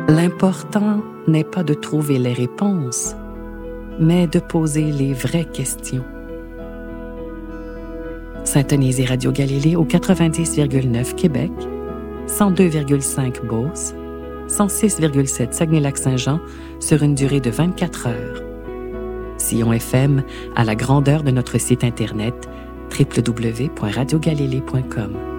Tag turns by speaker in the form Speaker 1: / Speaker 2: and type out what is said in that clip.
Speaker 1: L'important n'est pas de trouver les réponses, mais de poser les vraies questions. Syntonisez Radio Galilée au 90,9 Québec, 102,5 Beauce, 106,7 Saguenay-Lac-Saint-Jean sur une durée de 24 heures. Sillon FM à la grandeur de notre site Internet www.radiogalilée.com.